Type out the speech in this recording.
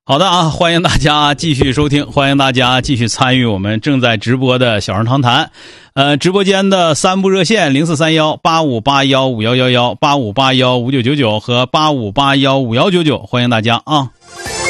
好的啊，欢迎大家继续收听，欢迎大家继续参与我们正在直播的小人长谈。直播间的3部热线043185815111、85815999和85815199，欢迎大家啊。